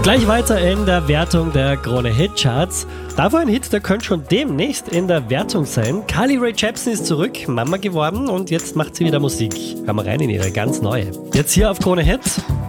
Gleich weiter in der Wertung der Krone Hitcharts. Davor ein Hit, der könnte schon demnächst in der Wertung sein. Carly Rae Jepsen ist zurück, Mama geworden und jetzt macht sie wieder Musik. Hören wir rein in ihre ganz neue. Jetzt hier auf Krone Hit.